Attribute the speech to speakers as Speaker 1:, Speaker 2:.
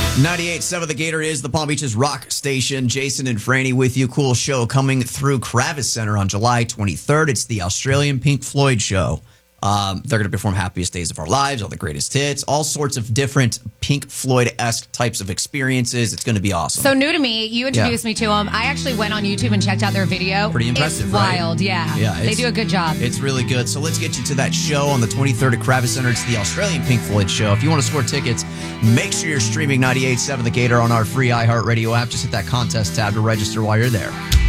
Speaker 1: 98.7 The Gator is the Palm Beach's rock station. Jason and Franny with you. Cool show coming through Kravis Center on July 23rd. It's the Australian Pink Floyd show. They're going to perform Happiest Days of Our Lives, all the greatest hits, all sorts of different Pink Floyd-esque types of experiences. It's going to be awesome.
Speaker 2: So new to me, you introduced me to them. I actually went on YouTube and checked out their video.
Speaker 1: Pretty impressive,
Speaker 2: it's
Speaker 1: right?
Speaker 2: wild, yeah. They do a good job.
Speaker 1: It's really good. So let's get you to that show on the 23rd at Kravis Center. It's the Australian Pink Floyd show. If you want to score tickets, make sure you're streaming 98.7 The Gator on our free iHeartRadio app. Just hit that contest tab to register while you're there.